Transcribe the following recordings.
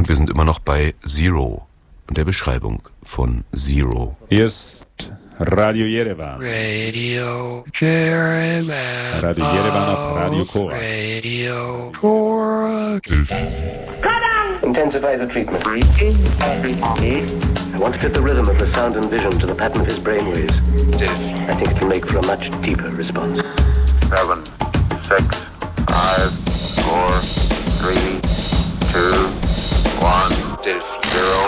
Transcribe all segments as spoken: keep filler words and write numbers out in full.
Und wir sind immer noch bei Zero und der Beschreibung von Zero. Hier ist Radio Yerevan. Radio Yerevan. Radio Yerevan auf Radio Korax. Radio Korax. Intensify the treatment. I want to fit the rhythm of the sound and vision to the pattern of his brainwaves. I think it will make for a much deeper response. Seven, six, five, four, three, two, one, zero.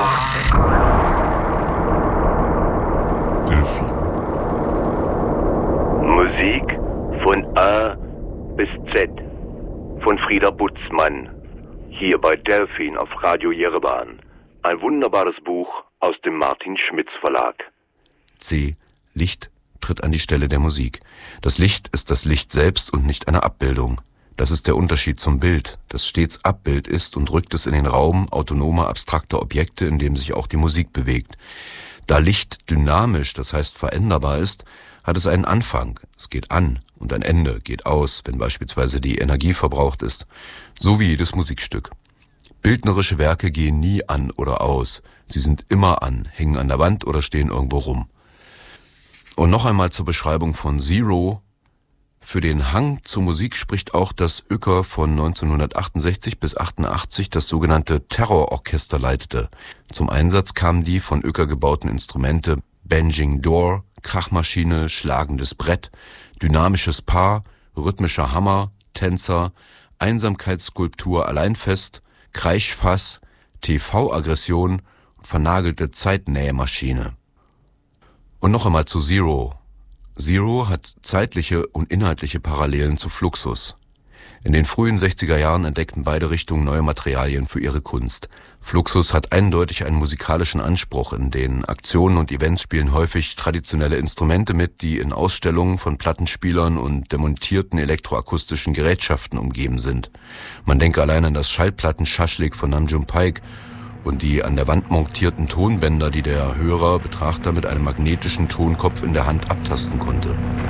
Musik von A bis Z von Frieda Butzmann. Hier bei Delphin auf Radio Yerevan. Ein wunderbares Buch aus dem Martin Schmitz Verlag. C. Licht tritt an die Stelle der Musik. Das Licht ist das Licht selbst und nicht eine Abbildung. Das ist der Unterschied zum Bild, das stets Abbild ist und rückt es in den Raum autonomer, abstrakter Objekte, in dem sich auch die Musik bewegt. Da Licht dynamisch, das heißt veränderbar ist, hat es einen Anfang, es geht an, und ein Ende geht aus, wenn beispielsweise die Energie verbraucht ist. So wie jedes Musikstück. Bildnerische Werke gehen nie an oder aus. Sie sind immer an, hängen an der Wand oder stehen irgendwo rum. Und noch einmal zur Beschreibung von Zero. Für den Hang zur Musik spricht auch das Uecker von neunzehnhundertachtundsechzig bis achtundachtzig das sogenannte Terrororchester leitete. Zum Einsatz kamen die von Uecker gebauten Instrumente Banging Door, Krachmaschine, schlagendes Brett, dynamisches Paar, rhythmischer Hammer, Tänzer, Einsamkeitsskulptur Alleinfest, Kreischfass, T V-Aggression und vernagelte Zeitnähmaschine. Und noch einmal zu Zero. Zero hat zeitliche und inhaltliche Parallelen zu Fluxus. In den frühen sechziger Jahren entdeckten beide Richtungen neue Materialien für ihre Kunst. Fluxus hat eindeutig einen musikalischen Anspruch, in den Aktionen und Events spielen häufig traditionelle Instrumente mit, die in Ausstellungen von Plattenspielern und demontierten elektroakustischen Gerätschaften umgeben sind. Man denke allein an das Schallplatten-Schaschlik von Namjoon Paik und die an der Wand montierten Tonbänder, die der Hörer, Betrachter mit einem magnetischen Tonkopf in der Hand abtasten konnte.